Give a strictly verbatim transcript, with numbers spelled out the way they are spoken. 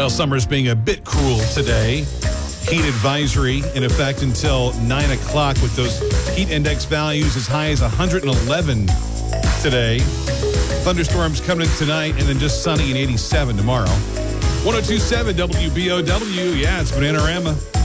Well, summer's being a bit cruel today. Heat advisory in effect until nine o'clock with those heat index values as high as one hundred eleven today. Thunderstorms coming in tonight and then just sunny and eighty-seven tomorrow. one oh two point seven W B O W. Yeah, it's Bananarama.